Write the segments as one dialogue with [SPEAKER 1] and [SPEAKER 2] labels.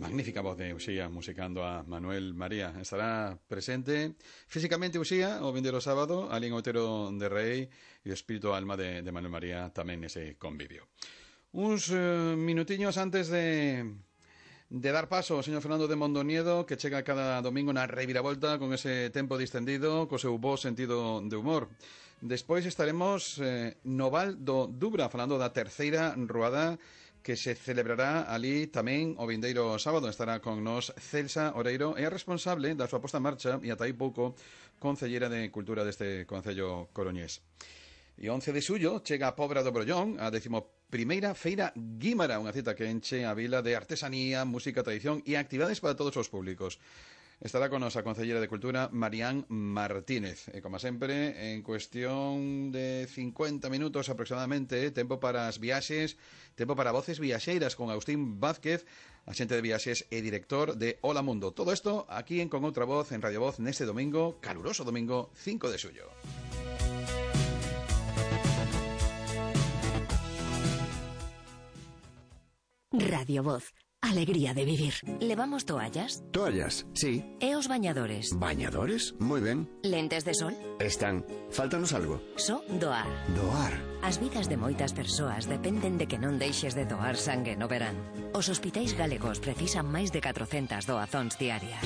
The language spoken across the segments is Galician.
[SPEAKER 1] magnífica voz de Uxía musicando a Manuel María. Estará presente físicamente Uxía o vindeiro sábado, alí en Outero de Rei, e o espírito alma de Manuel María tamén nese convivio. Uns minutiños antes de dar paso ao señor Fernando de Mondoniedo, que chega cada domingo na reviravolta con ese tempo distendido, co seu bo sentido de humor. Despois estaremos no Val do Dubra, falando da terceira ruada que se celebrará ali tamén o vindeiro sábado. Estará con nos Celsa Oreiro, é a responsable da súa posta en marcha e ata aí pouco concellera de Cultura deste concello coruñés. E 11 de xullo chega a Pobra do Brollón, a 11ª Feira Guímara, unha cita que enche a vila de artesanía, música, tradición e actividades para todos os públicos. Estará con nos a concellera de Cultura, Marián Martínez. E, como sempre, en cuestión de 50 minutos aproximadamente, tempo para as viaxes, tempo para voces viaxeiras con Agustín Vázquez, axente de viaxes e director de Hola Mundo. Todo isto aquí en Con Outra Voz, en Radio Voz, neste domingo, caluroso domingo, 5 de xullo.
[SPEAKER 2] Radio Voz. Alegría de vivir. ¿Levamos toallas?
[SPEAKER 3] Toallas, sí.
[SPEAKER 2] E os bañadores?
[SPEAKER 3] ¿Bañadores? Muy ben.
[SPEAKER 2] Lentes de sol?
[SPEAKER 3] Están. Fáltanos algo.
[SPEAKER 2] So doar.
[SPEAKER 3] Doar.
[SPEAKER 2] As vidas de moitas persoas dependen de que non deixes de doar sangue no verán. Os hospitais galegos precisan máis de 400 doazóns diarias.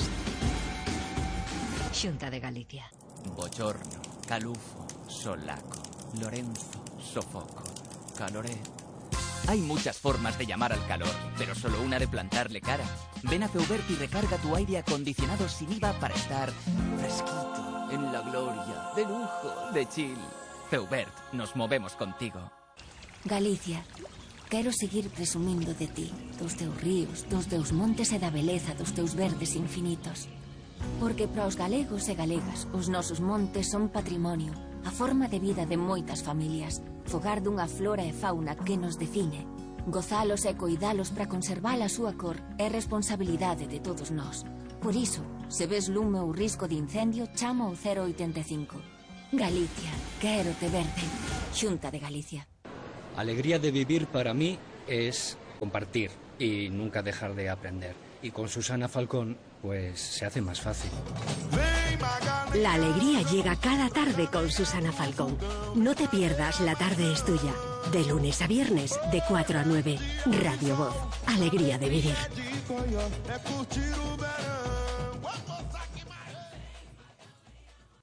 [SPEAKER 2] Xunta de Galicia.
[SPEAKER 4] Bochorno, calufo, solaco, Lorenzo, sofoco, caloré. Hay muchas formas de llamar al calor, pero solo una de plantarle cara. Ven a Feubert y recarga tu aire acondicionado sin IVA para estar fresquito, en la gloria, de lujo, de chill. Feubert, nos movemos contigo.
[SPEAKER 2] Galicia, quero seguir presumindo de ti, dos teus ríos, dos teus montes e da beleza dos teus verdes infinitos. Porque para os galegos e galegas, os nosos montes son patrimonio, a forma de vida de moitas familias, fogar dunha flora e fauna que nos define. Gozalos e coidalos para conservar a súa cor é responsabilidade de todos nós. Por iso, se ves lume ou risco de incendio, chama o 085. Galicia, quero te verde. Xunta de Galicia.
[SPEAKER 5] Alegría de vivir para mí es compartir y nunca dejar de aprender. Y con Susana Falcón, pues se hace más fácil.
[SPEAKER 6] La alegría llega cada tarde con Susana Falcón. No te pierdas La Tarde es Tuya. De lunes a viernes, de 4 a 9. Radio Voz. Alegría de vivir.